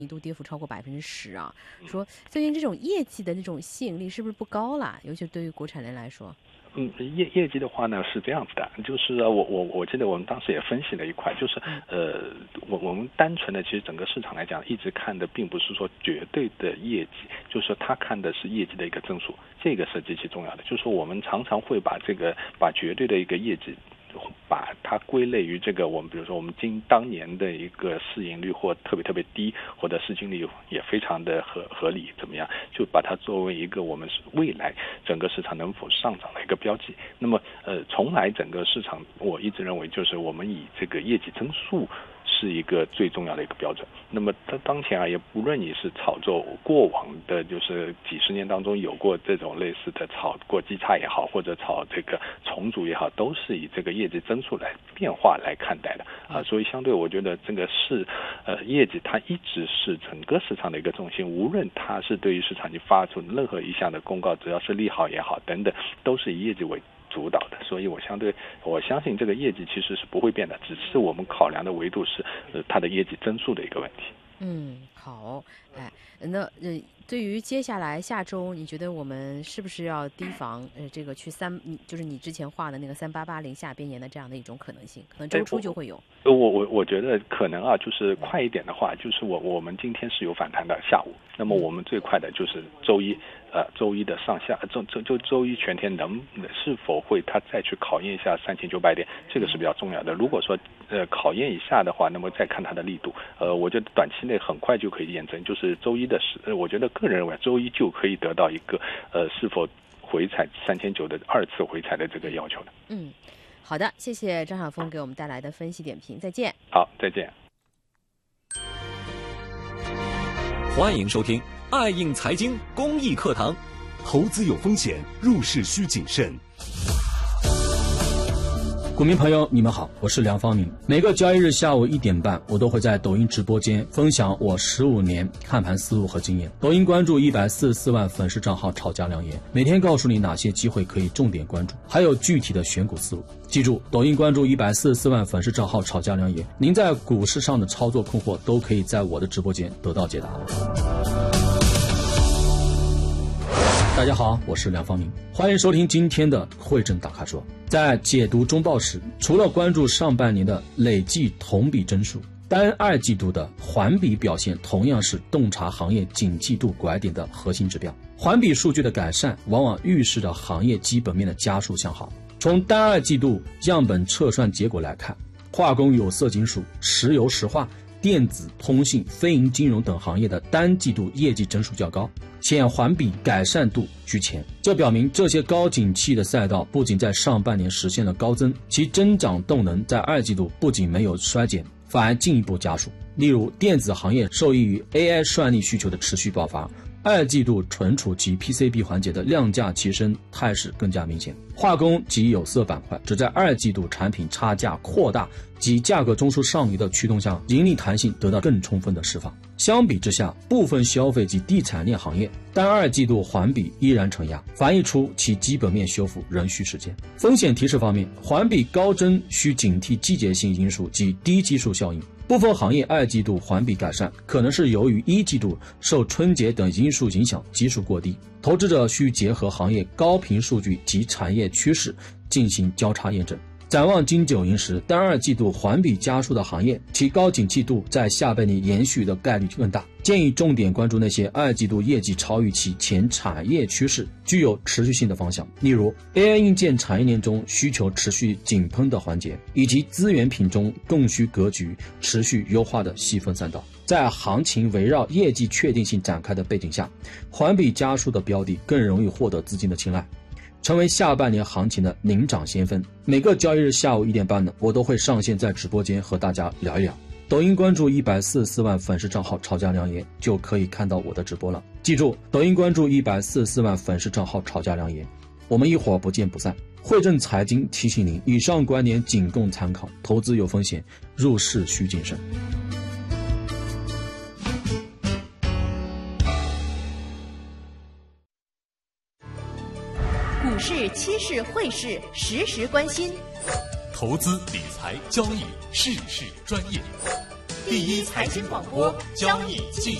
一度跌幅超过10%啊，说最近这种业绩的那种吸引力是不是不高啦？尤其对于国产人来说。 业绩的话呢是这样子的，就是我记得我们当时也分析了一块，就是我们单纯的其实整个市场来讲，一直看的并不是说绝对的业绩，就是说他看的是业绩的一个增速，这个是极其重要的。就是说我们常常会把绝对的一个业绩，把它归类于这个我们比如说我们当年的一个市盈率或特别低，或者市净率也非常的合理，怎么样就把它作为一个我们未来整个市场能否上涨的一个标记。那么从来整个市场我一直认为就是我们以这个业绩增速是一个最重要的一个标准。那么当前也不论你是炒作过往的就是几十年当中有过这种类似的炒过基差也好，或者炒这个重组也好，都是以这个业绩增速来变化来看待的所以相对我觉得这个业绩它一直是整个市场的一个重心，无论它是对于市场你发出任何一项的公告，只要是利好也好等等，都是以业绩为主导的。所以我相信这个业绩其实是不会变的，只是我们考量的维度是它的业绩增速的一个问题。 好，那对于接下来下周，你觉得我们是不是要提防这个去就是你之前画的那个3880下边沿的这样的一种可能性？可能周初就会有。 我觉得可能就是快一点的话，就是我们今天是有反弹的下午，那么我们最快的就是周一的上下，周一全天是否会它再去考验一下3900点，这个是比较重要的。如果说考验一下的话，那么再看它的力度。我觉得短期内很快就可以验证，就是周一我觉得个人认为周一就可以得到一个是否回踩3900的2次回踩的这个要求的。 好的，谢谢张晓峰给我们带来的分析点评，再见。 好，再见。 欢迎收听爱映财经公益课堂。 投资有风险，入市需谨慎。 股民朋友你们好，我是梁方明。每个交易日下午1点半，我都会在抖音直播间分享我15年看盘思路和经验。抖音关注144万粉丝账号炒家良言，每天告诉你哪些机会可以重点关注，还有具体的选股思路。记住，抖音关注144万粉丝账号炒家良言，您在股市上的操作困惑都可以在我的直播间得到解答。大家好，我是梁方明，欢迎收听今天的汇证大咖说。在解读中报时，除了关注上半年的累计同比增速，单二季度的环比表现同样是洞察行业景气度拐点的核心指标。环比数据的改善往往预示着行业基本面的加速向好。从单二季度样本测算结果来看，化工、有色金属、石油石化、电子、通信、非银金融等行业的单季度业绩增速较高，且环比改善度居前。这表明这些高景气的赛道不仅在上半年实现了高增，其增长动能在二季度不仅没有衰减，反而进一步加速。例如电子行业受益于 AI 算力需求的持续爆发，二季度存储及 PCB 环节的量价齐升态势更加明显。化工及有色板块只在二季度产品差价扩大及价格中枢上移的驱动下，盈利弹性得到更充分的释放。相比之下，部分消费及地产链行业单二季度环比依然承压，反映出其基本面修复仍需时间。风险提示方面，环比高增需警惕季节性因素及低基数效应。部分行业二季度环比改善，可能是由于一季度受春节等因素影响基数过低，投资者需结合行业高频数据及产业趋势进行交叉验证。展望金九银十，单二季度环比加速的行业，其高景气度在下半年延续的概率更大。建议重点关注那些二季度业绩超预期前产业趋势具有持续性的方向，例如 AI 硬件产业链中需求持续井喷的环节，以及资源品中供需格局持续优化的细分赛道。在行情围绕业绩确定性展开的背景下，环比加速的标的更容易获得资金的青睐，成为下半年行情的领涨先锋。每个交易日下午1点半呢，我都会上线在直播间和大家聊一聊。抖音关注144万粉丝账号炒家良言，就可以看到我的直播了。记住，抖音关注144万粉丝账号炒家良言，我们一会儿不见不散。汇证财经提醒您，以上观点仅供参考，投资有风险，入市需谨慎。 股市、期市、汇市，时时关心。 投资理财交易，事事专业。 第一财经广播，交易